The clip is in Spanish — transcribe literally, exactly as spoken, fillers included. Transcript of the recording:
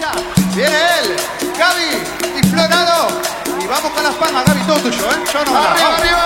marcha. Viene él, Gaby, disflorado. Y vamos con las palmas, Gaby, todo tuyo, ¿eh? Yo no. Arriba, arriba.